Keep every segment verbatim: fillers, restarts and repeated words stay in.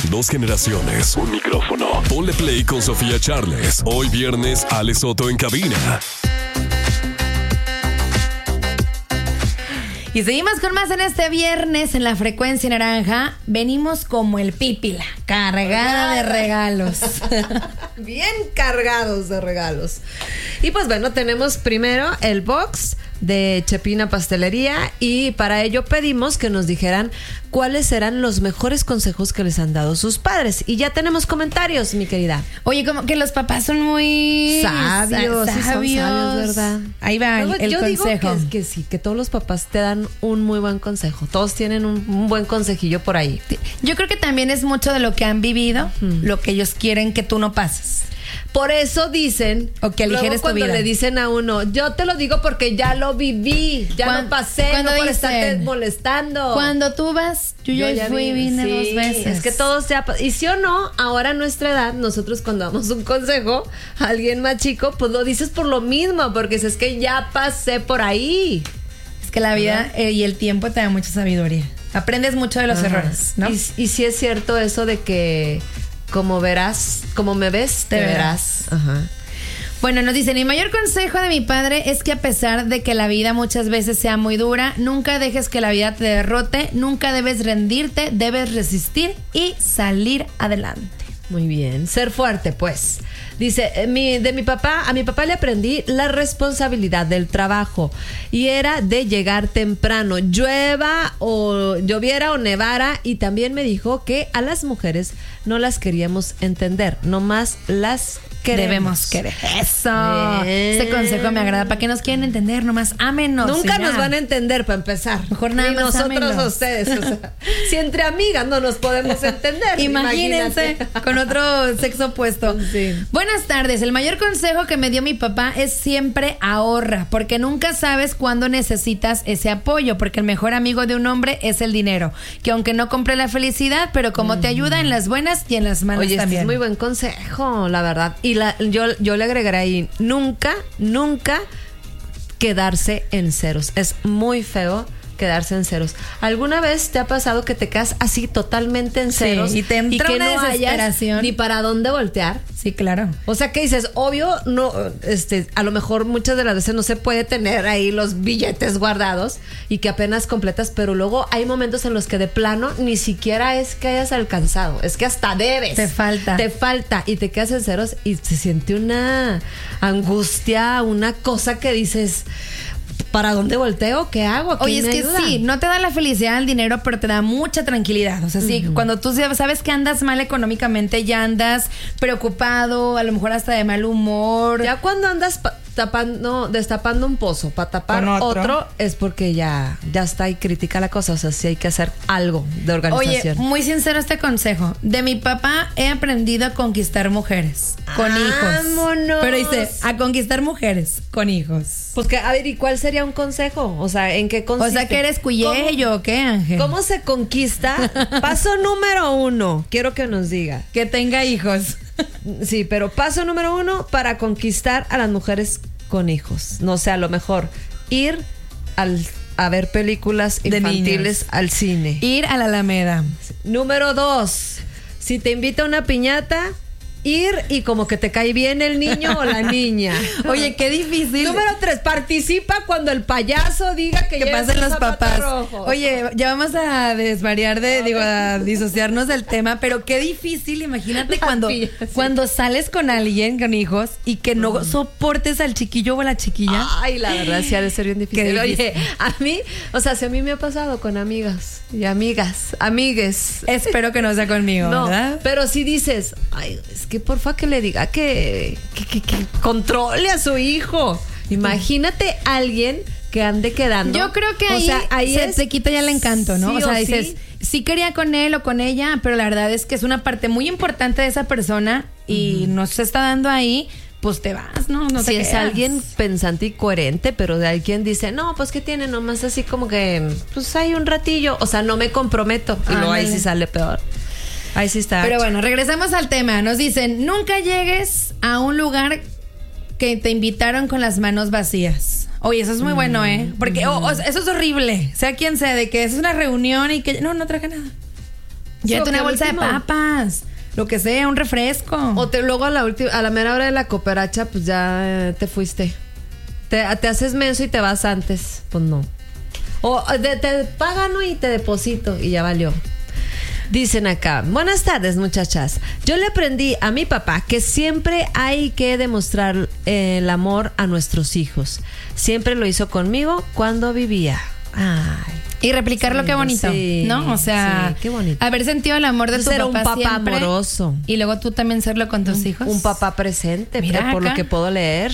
dos generaciones, un micrófono. Ponle play con Sofía Charles. Hoy viernes, Ale Soto en cabina. Y seguimos con más en este viernes en la frecuencia naranja. Venimos como el Pípila, cargada de regalos. Bien cargados de regalos. Y pues bueno, tenemos primero el box de Chepina Pastelería y para ello pedimos que nos dijeran cuáles eran los mejores consejos que les han dado sus padres. Y ya tenemos comentarios, mi querida. Oye, como que los papás son muy sabios, sabios, sí son sabios, ¿verdad? Ahí va Luego, el, el yo consejo. digo que, que sí, que todos los papás te dan un muy buen consejo. Todos tienen un, un buen consejillo por ahí. Yo creo que también es mucho de lo que han vivido, uh-huh. lo que ellos quieren que tú no pases. Por eso dicen, o que aligeres cuando tu vida. Le dicen a uno, yo te lo digo porque ya lo viví, ya cuando, lo pasé, no por estarte molestando. Cuando tú vas, yo, yo ya fui y vine sí, dos veces. Es que todos ya, y si o no, ahora a nuestra edad, nosotros cuando damos un consejo a alguien más chico, pues lo dices por lo mismo, porque es que ya pasé por ahí. Es que la vida eh, y el tiempo te da mucha sabiduría. Aprendes mucho de los Ajá. errores, ¿no? Y, y sí es cierto eso de que como verás, como me ves, te, te verás. verás. Ajá. Bueno, nos dicen, mi mayor consejo de mi padre es que a pesar de que la vida muchas veces sea muy dura, nunca dejes que la vida te derrote, nunca debes rendirte, debes resistir y salir adelante. Muy bien, ser fuerte, pues. Dice, mi, de mi papá, a mi papá le aprendí la responsabilidad del trabajo y era de llegar temprano, llueva o lloviera o nevara, y también me dijo que a las mujeres no las queríamos entender, nomás las queremos. Debemos querer. Eso. Bien. Este consejo me agrada. ¿Para qué nos quieren entender? Nomás ámenos. Nunca nos van a entender para empezar. Mejor nada Ni más nosotros ámenos. A ustedes. O sea, si entre amigas no nos podemos entender. Imagínense con otro sexo opuesto. Sí. Buenas tardes. El mayor consejo que me dio mi papá es siempre ahorra, porque nunca sabes cuándo necesitas ese apoyo, porque el mejor amigo de un hombre es el dinero, que aunque no compre la felicidad, pero como mm. te ayuda en las buenas y en las malas. Oye, también. Este es muy buen consejo, la verdad. Y la, yo, yo le agregaré ahí, nunca, nunca quedarse en ceros. Es muy feo quedarse en ceros. ¿Alguna vez te ha pasado que te quedas así totalmente en ceros? Sí, y te entra y que una no desesperación. Hayas ni para dónde voltear. Sí, claro. O sea, ¿qué dices? Obvio, no, este, a lo mejor muchas de las veces no se puede tener ahí los billetes guardados y que apenas completas, pero luego hay momentos en los que de plano ni siquiera es que hayas alcanzado, es que hasta debes. Te falta. Te falta y te quedas en ceros y se siente una angustia, una cosa que dices, ¿para dónde volteo? ¿Qué hago? ¿Quién Oye, es me que ayuda? sí, no te da la felicidad el dinero, pero te da mucha tranquilidad. O sea, sí, uh-huh. cuando tú sabes que andas mal económicamente, ya andas preocupado, a lo mejor hasta de mal humor. Ya cuando andas pa- tapando, destapando un pozo para tapar otro. otro, es porque ya, ya está ahí crítica la cosa. O sea, sí hay que hacer algo de organización. Oye, muy sincero este consejo. De mi papá he aprendido a conquistar mujeres con hijos. ¡Vámonos! Pero dice, a conquistar mujeres con hijos. Pues que, a ver, ¿y cuál sería un consejo? O sea, ¿en qué consiste? O sea, que eres cuyello, ¿o qué, Ángel? ¿Cómo se conquista? Paso número uno, quiero que nos diga. Que tenga hijos. Sí, pero paso número uno para conquistar a las mujeres con hijos. No sé, a lo mejor ir al, a ver películas de infantiles niños. Al cine. Ir a la Alameda. Número dos, si te invita a una piñata, ir y como que te cae bien el niño o la niña. Oye, qué difícil. Número tres, participa cuando el payaso diga que, que pasen los papás. Rojo. Oye, ya vamos a desvariar de, digo, a disociarnos del tema, pero qué difícil, imagínate cuando, sí. cuando sales con alguien, con hijos, y que no uh-huh. soportes al chiquillo o a la chiquilla. Ay, la verdad, sí ha de ser bien difícil. Qué Oye, a mí, o sea, si a mí me ha pasado con amigas y amigas, amigues. Espero que no sea conmigo, no, ¿verdad? Pero si dices, ay, es que porfa que le diga que, que, que, que controle a su hijo. Imagínate a alguien que ande quedando. Yo creo que ahí, o sea, ahí se es, te quita ya el encanto, ¿no? Sí o sea, o dices, sí. sí quería con él o con ella, pero la verdad es que es una parte muy importante de esa persona y uh-huh. no se está dando ahí. Pues te vas, ¿no? no si te es quedas. alguien pensante y coherente, pero de alguien dice, no, pues que tiene nomás así como que, pues hay un ratillo, o sea, no me comprometo. Y luego ahí sí sale peor. Ahí sí está. Pero bueno, regresamos al tema. Nos dicen, nunca llegues a un lugar que te invitaron con las manos vacías. Oye, eso es muy mm. bueno, ¿eh? Porque mm. oh, oh, eso es horrible. Sea quien sea, de que es una reunión y que no, no traje nada. Llévate Sí, una o que bolsa de al último- papas, lo que sea, un refresco. O te, luego a la última, a la mera hora de la cooperacha, pues ya eh, te fuiste. Te, te haces menso y te vas antes. Pues no. O de- te pagan, ¿no? Y te deposito y ya valió. Dicen acá, buenas tardes muchachas. Yo le aprendí a mi papá que siempre hay que demostrar eh, el amor a nuestros hijos. Siempre lo hizo conmigo cuando vivía. Ay. Y replicarlo, Sí, qué bonito, sí, ¿no? O sea, sí, qué bonito. haber sentido el amor de Entonces tu era papá un papá siempre, amoroso. y luego tú también serlo con tus hijos. Un papá presente, Mira pero por acá. lo que puedo leer.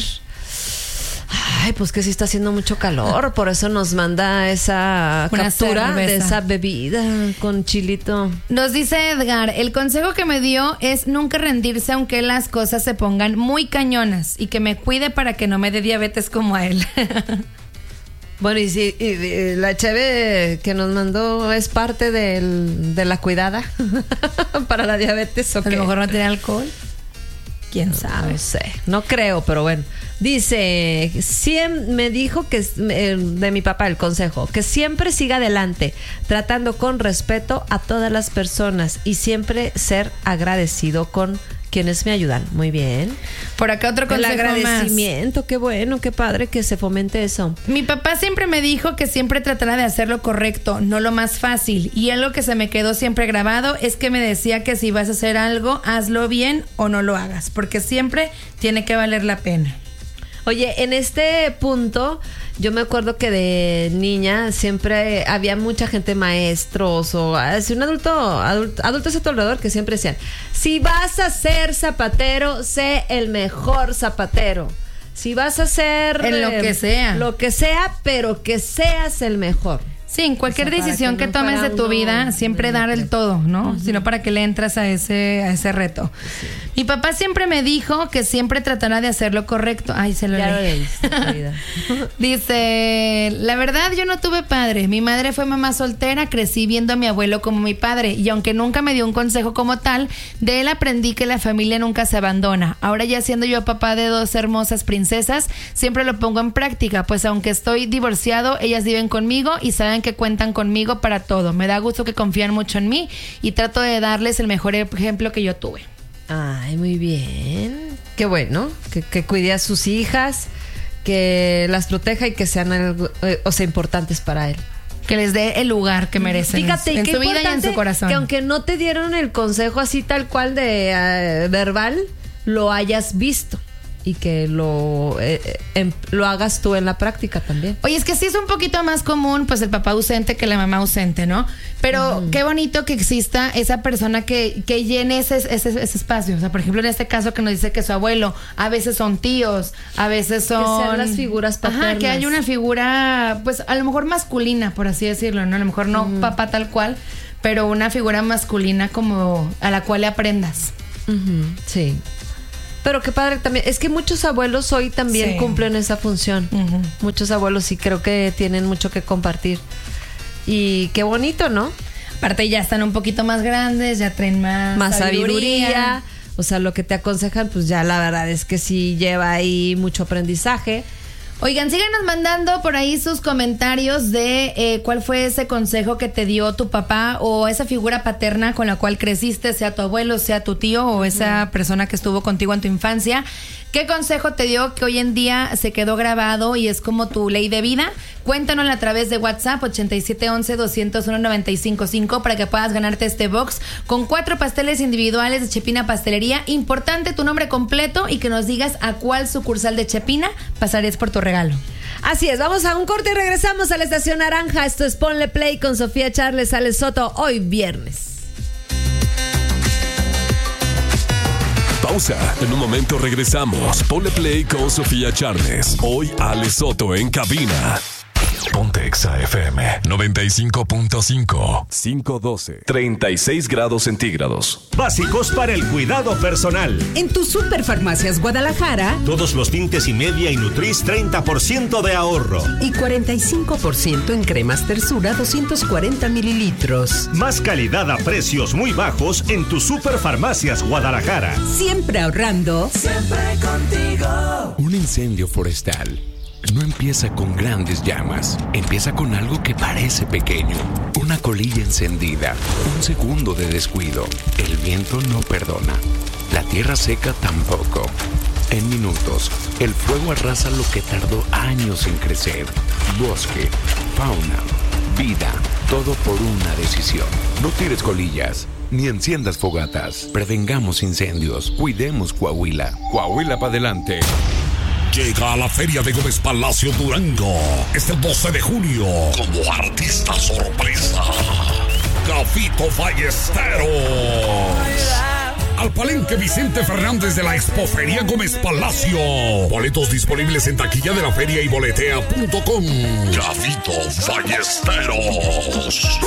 Ay, pues que sí está haciendo mucho calor, por eso nos manda esa Una captura de cerveza. esa bebida con chilito. Nos dice Edgar, el consejo que me dio es nunca rendirse aunque las cosas se pongan muy cañonas y que me cuide para que no me dé diabetes como a él. Bueno, y si y, y la cheve que nos mandó es parte del, de la cuidada para la diabetes, ¿o A qué? lo mejor no tiene alcohol. ¿Quién sabe? No sé, no creo, pero bueno. Dice, siem- me dijo que eh, de mi papá el consejo, que siempre siga adelante, tratando con respeto a todas las personas y siempre ser agradecido con quienes me ayudan. Muy bien. Por acá otro El consejo más. agradecimiento, qué bueno, qué padre que se fomente eso. Mi papá siempre me dijo que siempre tratara de hacer lo correcto, no lo más fácil. Y algo que se me quedó siempre grabado es que me decía que si vas a hacer algo, hazlo bien o no lo hagas, porque siempre tiene que valer la pena. Oye, en este punto, yo me acuerdo que de niña siempre había mucha gente, maestros o así, un adulto, adulto, adultos a tu alrededor que siempre decían, si vas a ser zapatero, sé el mejor zapatero. Si vas a ser... En lo que sea. Lo que sea, pero que seas el mejor. Sí, en cualquier O sea, para decisión que que, no tomes fuera de tu uno vida, siempre dar el mediocre. todo, ¿no? Sino para que le entras a ese, a ese reto. Mi papá siempre me dijo que siempre tratará de hacer lo correcto. Ay, se lo Ya lo leí. leíste, querida. Dice, la verdad yo no tuve padre, mi madre fue mamá soltera, crecí viendo a mi abuelo como mi padre y aunque nunca me dio un consejo como tal, de él aprendí que la familia nunca se abandona. Ahora ya siendo yo papá de dos hermosas princesas, siempre lo pongo en práctica, pues aunque estoy divorciado, ellas viven conmigo y saben que cuentan conmigo para todo. Me da gusto que confían mucho en mí y trato de darles el mejor ejemplo que yo tuve. Ay, muy bien. Qué bueno, que, que cuide a sus hijas, que las proteja y que sean algo, eh, o sea, importantes para él. Que les dé el lugar que merecen. Fíjate, en qué su vida y en importante su corazón. que aunque no te dieron el consejo así tal cual de eh, verbal, lo hayas visto y que lo, eh, eh, em- lo hagas tú en la práctica también. Oye, es que sí es un poquito más común pues el papá ausente que la mamá ausente, ¿no? Pero qué bonito que exista esa persona que, que llene ese, ese, ese espacio. O sea, por ejemplo, en este caso que nos dice que su abuelo, a veces son tíos, a veces son... sean las figuras Ajá, paternas. que haya una figura, pues a lo mejor masculina, por así decirlo, ¿no? A lo mejor no papá tal cual, pero una figura masculina como a la cual le aprendas. Ujú, sí. Pero qué padre también. Es que muchos abuelos hoy también Sí. cumplen esa función. Ujú. Muchos abuelos sí creo que tienen mucho que compartir. Y qué bonito, ¿no? Aparte ya están un poquito más grandes, ya traen más, Más sabiduría. O sea, lo que te aconsejan, pues ya la verdad es que sí lleva ahí mucho aprendizaje. Oigan, síganos mandando por ahí sus comentarios de eh, cuál fue ese consejo que te dio tu papá o esa figura paterna con la cual creciste, sea tu abuelo, sea tu tío o esa persona que estuvo contigo en tu infancia. ¿Qué consejo te dio que hoy en día se quedó grabado y es como tu ley de vida? Cuéntanos a través de WhatsApp ochenta y siete once, doscientos uno, noventa y cinco cinco para que puedas ganarte este box con cuatro pasteles individuales de Chepina Pastelería. Importante tu nombre completo y que nos digas a cuál sucursal de Chepina pasarías por tu regalo. Así es, vamos a un corte y regresamos a la Estación Naranja. Esto es Ponle Play con Sofía Charles, Alex Soto, hoy viernes. Pausa. En un momento regresamos. Ponle Play con Sofía Charles. Hoy Ale Soto en cabina. Ponte Exa F M noventa y cinco punto cinco. quinientos doce. treinta y seis grados centígrados. Básicos para el cuidado personal. En tu Superfarmacias Guadalajara Todos los tintes y media y Nutris treinta por ciento de ahorro. y cuarenta y cinco por ciento en cremas Tersura doscientos cuarenta mililitros. Más calidad a precios muy bajos en tu Superfarmacias Guadalajara. Siempre ahorrando. Un incendio forestal no empieza con grandes llamas, empieza con algo que parece pequeño. Un Una colilla encendida, un segundo de descuido. El viento no perdona. La tierra seca tampoco. En minutos, el fuego arrasa lo que tardó años en crecer. Bosque, fauna, vida, todo por una decisión. No tires colillas, ni enciendas fogatas. Prevengamos incendios, cuidemos Coahuila. Coahuila para adelante. Llega a la Feria de Gómez Palacio Durango. Es el doce de junio. Como artista sorpresa, Gafito Ballesteros. Al Palenque Vicente Fernández de la Expoferia Gómez Palacio. Boletos disponibles en taquilla de la feria y boletea punto com. Gafito Ballesteros.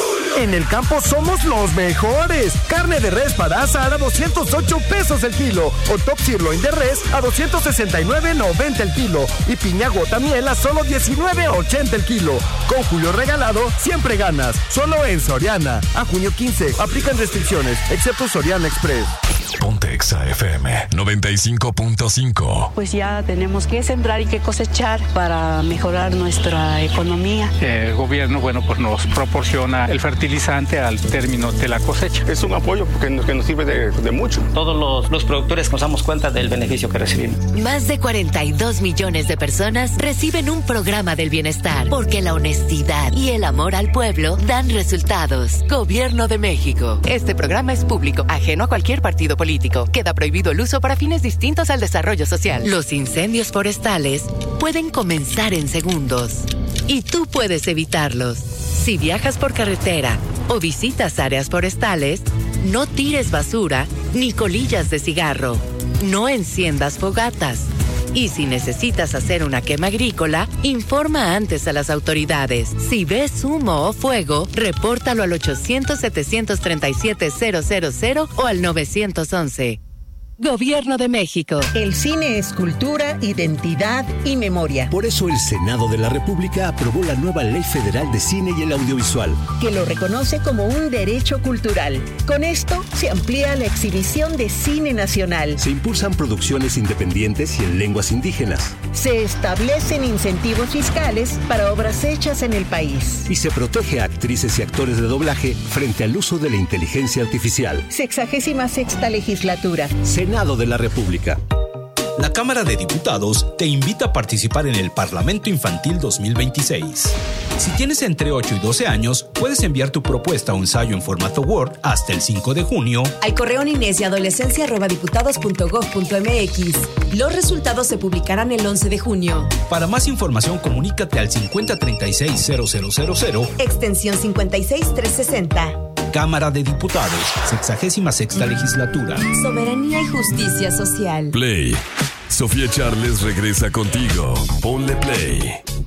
En el campo somos los mejores. Carne de res para asar a doscientos ocho pesos el kilo. O top sirloin de res a doscientos sesenta y nueve noventa el kilo. Y piña gota miel a solo diecinueve ochenta el kilo. Con Julio regalado, siempre ganas. Solo en Soriana. A junio quince. Aplican restricciones, excepto Soriana Express. Ponte Exa F M noventa y cinco punto cinco. Pues ya tenemos que sembrar y que cosechar para mejorar nuestra economía. El gobierno, bueno, pues nos proporciona el fertilizante al término de la cosecha. Es un apoyo que nos, que nos sirve de, de mucho. Todos los, los productores nos damos cuenta del beneficio que recibimos. Más de cuarenta y dos millones de personas reciben un programa del bienestar, porque la honestidad y el amor al pueblo dan resultados. Gobierno de México. Este programa es público, ajeno a cualquier partido político. Queda prohibido el uso para fines distintos al desarrollo social. Los incendios forestales pueden comenzar en segundos y tú puedes evitarlos. Si viajas por carretera o visitas áreas forestales, no tires basura ni colillas de cigarro. No enciendas fogatas. Y si necesitas hacer una quema agrícola, informa antes a las autoridades. Si ves humo o fuego, repórtalo al ochocientos, setecientos treinta y siete, cero cero cero o al nueve once. Gobierno de México. El cine es cultura, identidad y memoria. Por eso el Senado de la República aprobó la nueva Ley Federal de Cine y el Audiovisual, que lo reconoce como un derecho cultural. Con esto se amplía la exhibición de cine nacional. Se impulsan producciones independientes y en lenguas indígenas. Se establecen incentivos fiscales para obras hechas en el país. Y se protege a actrices y actores de doblaje frente al uso de la inteligencia artificial. Sexagésima sexta legislatura. Senado de la República. La Cámara de Diputados te invita a participar en el Parlamento Infantil dos mil veintiséis. Si tienes entre ocho y doce años, puedes enviar tu propuesta o ensayo en formato Word hasta el cinco de junio al correo niñez y adolescencia arroba diputados punto gob punto mx. Los resultados se publicarán el once de junio. Para más información, comunícate al cincuenta treinta y seis cero cero cero cero, extensión cincuenta y seis trescientos sesenta. Cámara de Diputados, sexagésima sexta legislatura. Soberanía y justicia social. Play. Sofía Charles regresa contigo. Ponle play.